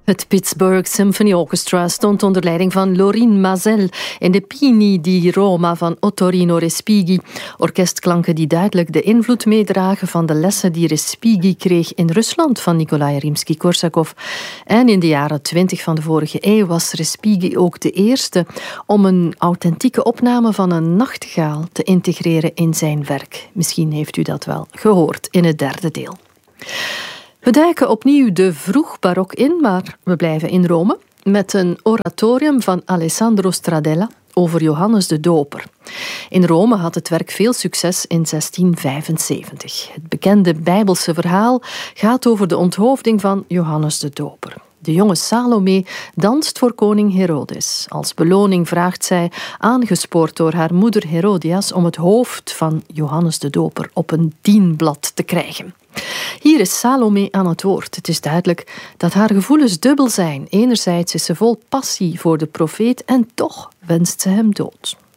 Het Pittsburgh Symphony Orchestra stond onder leiding van Lorin Maazel in de Pini di Roma van Ottorino Respighi. Orkestklanken die duidelijk de invloed meedragen van de lessen die Respighi kreeg in Rusland van Nikolai Rimsky-Korsakov. En in de jaren 20 van de vorige eeuw was Respighi ook de eerste om een authentieke opname van een nachtegaal te integreren in zijn werk. Misschien heeft u dat wel gehoord in het derde deel. We duiken opnieuw de vroeg-barok in, maar we blijven in Rome met een oratorium van Alessandro Stradella over Johannes de Doper. In Rome had het werk veel succes in 1675. Het bekende Bijbelse verhaal gaat over de onthoofding van Johannes de Doper. De jonge Salome danst voor koning Herodes. Als beloning vraagt zij, aangespoord door haar moeder Herodias, om het hoofd van Johannes de Doper op een dienblad te krijgen. Hier is Salome aan het woord. Het is duidelijk dat haar gevoelens dubbel zijn. Enerzijds is ze vol passie voor de profeet en toch wenst ze hem dood.